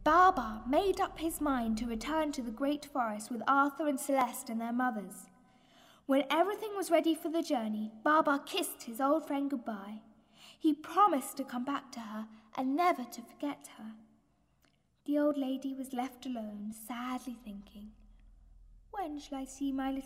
Baa made up his mind to return to the great forest with Arthur and Celeste and their mothers. When everything was ready for the journey, Baa kissed his old friend goodbye. He promised to come back to her and never to forget her. The old lady was left alone, sadly thinking, "When shall I see my little